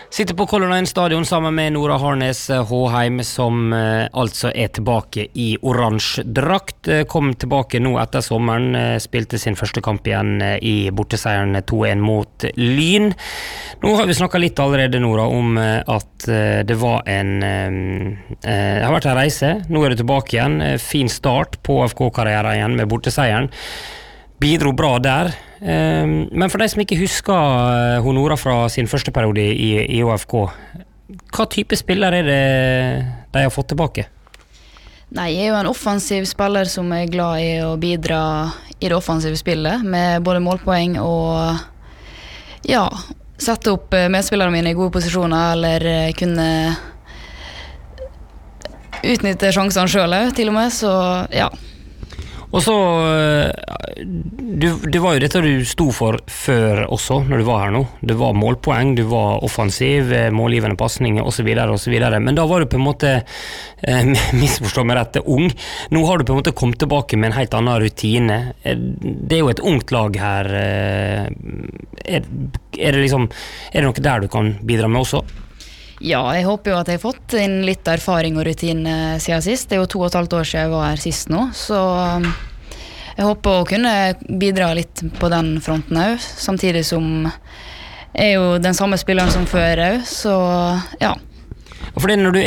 Sitter på Color Line stadion sammen med Nora Harnes Håheim, som altså tilbake i oransje drakt. Kom tilbake nå etter sommeren, spilte sin første kamp igjen i borteseieren 2-1 mot Lyn. Nå har vi snakket litt allerede, Nora, om at det var det har vært en reise. Nå det tilbake igjen. Fin start på AFK-karrieren igjen med borteseieren. Bidro bra der, men for de som ikke husker Nora fra sin første periode i ÅFK, hva type spiller det de har fått tilbake? Nei, jeg jo en offensiv spiller som glad i å bidra i det offensive spillet, med både målpoeng og sette opp medspillerne mine i gode posisjoner, eller kunne utnytte sjansene selv, til og med, så ja. Og så, det var jo dette du sto for før også, når du var her nå. Det var målpoeng, du var offensiv, målgivende passninger, og så videre. Men da var du på en måte, misforstå meg rett, ung. Nå har du på en måte kommet tilbake med en helt annen rutine. Det jo et ungt lag her. Det noe der du kan bidra med også? Ja, jeg håper jo at jeg har fått inn litt erfaring og rutine siden sist. Det jo 2,5 år siden jeg var her sist nå, så jeg håper å kunne bidra litt på den fronten også, samtidig som jeg jo den samme spilleren som før også, så ja. For det når du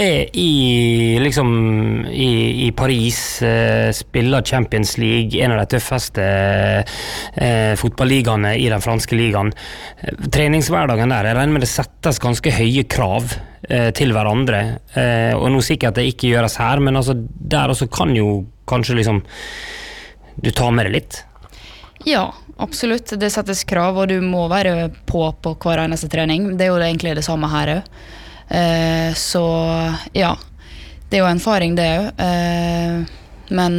i Paris, spiller Champions League, en av de tøffeste fotballigene i den franske ligaen, treningshverdagen der, jeg regner med det settes ganske høye krav til hverandre, og nå sikkert det ikke gjøres her, men altså, der også kan jo kanskje du tar med det litt? Ja, absolutt. Det settes krav, og du må være på hver eneste trening. Det jo egentlig det samme her også. Så ja, det jo en erfaring det også. Men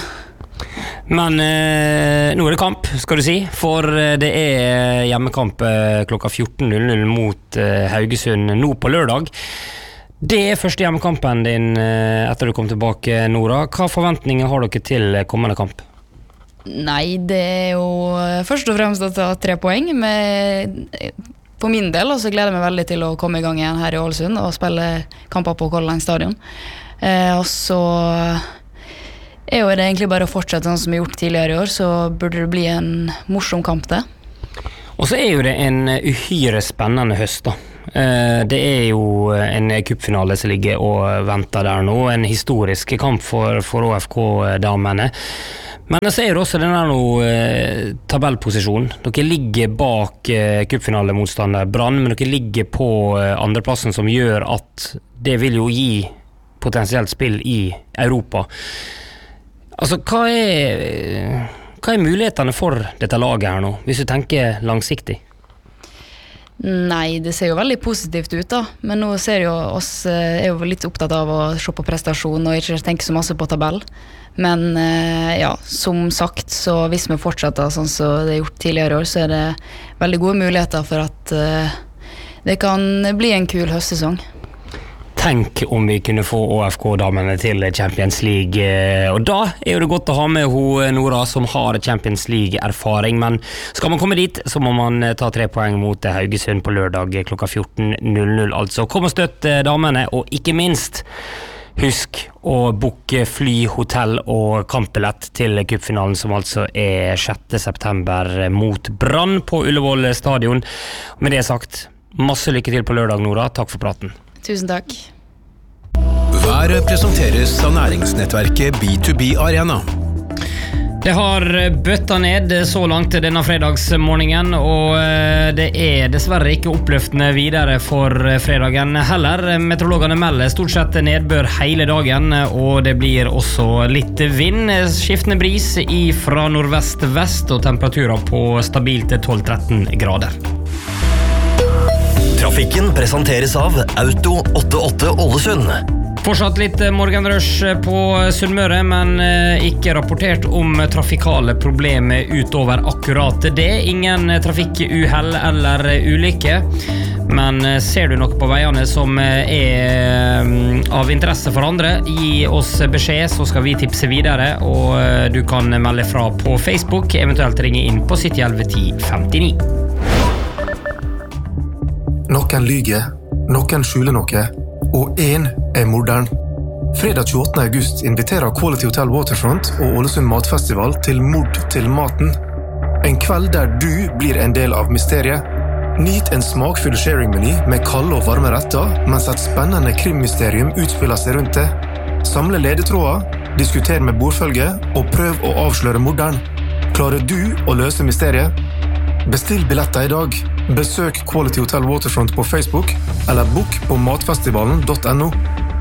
nå det kamp, skal du si, for det hjemmekamp klokka 14:00 mot Haugesund nå på lørdag. Det første hjemmekampen din etter du kom tilbake, Nora. Hva forventninger har dere til kommende kamp? Nei, det jo først og fremst å ta 3 poeng på min del, og så gleder jeg meg veldig til å komme i gang igjen her i Ålesund og spille kamper på Color Line stadion. Og så jo det egentlig bare å fortsette sånn som vi har gjort tidligere i år, så burde det bli en morsom kamp det. Og så jo det en uhyre spennende høst da. Det jo en cupfinale som ligger og venter der nå, en historisk kamp for ÅFK-damene. Men så det også denne tabellposisjonen. Dere ligger bak cupfinalemotstander Brann, men dere ligger på andreplassen, som gjør at det vil jo gi potensielt spill i Europa. Altså, hva mulighetene for dette laget her nå, hvis du tenker langsiktig? Nei, det ser jo veldig positivt ut da, men nå ser jo oss jo litt opptatt av å se på prestasjon og ikke tenke så masse på tabell. Men ja, som sagt, så hvis vi fortsetter sånn som det gjort tidligere år, så det veldig gode muligheter for at det kan bli en kul høstsesong. Tenk om vi kunne få ÅFK-damene til Champions League, og da jo det godt å ha med Nora som har Champions League-erfaring, men skal man komme dit, så må man ta 3 poeng mot Haugesund på lørdag klokka 14:00, altså. Kom og støtt damene, og ikke minst husk å booke fly, hotell og kampbillett til cupfinalen, som altså 6. september mot Brann på Ullevål stadion. Med det sagt, masse lykke til på lørdag, Nora. Takk for praten. Tusen takk. Været presenteres av næringsnettverket B2B Arena. Det har bøtta ned så langt denne fredagsmorgenen, og det dessverre ikke oppløftende videre for fredagen heller. Meteorologene melder stort sett nedbør hele dagen, og det blir også litt vind, skiftende bris fra nordvest-vest og temperaturer på stabilt 12-13 grader. Trafikken presenteres av Auto 88 Ålesund. Fortsatt litt morgenrush på Sunnmøre, men ikke rapportert om trafikale problemer utover akkurat det. Ingen trafikkuhell eller ulykke. Men ser du noe på veiene som av interesse for andre, gi oss beskjed, så skal vi tipse videre, og du kan melde fra på Facebook, eventuelt ringe inn på 7011 10 59. noen lyger, noen skjuler noe, og en morderen. Fredag 28. august inviterer Quality Hotel Waterfront og Ålesund Matfestival til Mord til maten. En kveld der du blir en del av mysteriet. Nyt en smakfull sharing-meny med kalde og varme retter, mens et spennende krimmysterium utspiller seg rundt det. Samle ledetråder, diskuter med bordfølge og prøv å avsløre morderen. Klarer du å løse mysteriet? Bestill billetter i dag. Besøk Quality Hotel Waterfront på Facebook eller book på matfestivalen.no.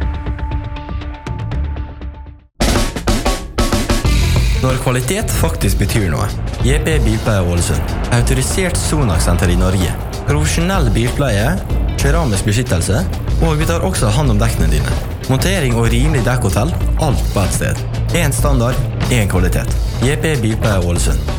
Når kvalitet faktisk betyr noe. JP Bilpleie Ålesund. Autorisert Sonax-senter i Norge. Profesjonell bilpleie, keramisk beskyttelse, og vi tar også hand om dekkene dine. Montering og rimelig dekkhotell, alt på et sted. En standard, en kvalitet. JP Bilpleie Ålesund.